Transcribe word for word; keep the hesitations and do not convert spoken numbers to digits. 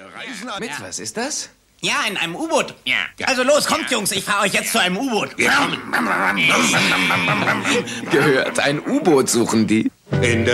Reisen an... Mit was ist das? Ja, in einem U-Boot. Ja. Also los, kommt, Jungs, ich fahre euch jetzt zu einem U-Boot. Ja. Gehört, ein U-Boot suchen die. In der